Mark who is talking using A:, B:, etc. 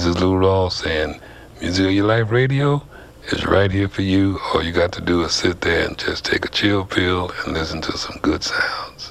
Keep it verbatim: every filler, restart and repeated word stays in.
A: is Lou Ross saying, Music of Your Life Radio is right here for you. All you got to do is sit there and just take a chill pill and listen to some good sounds.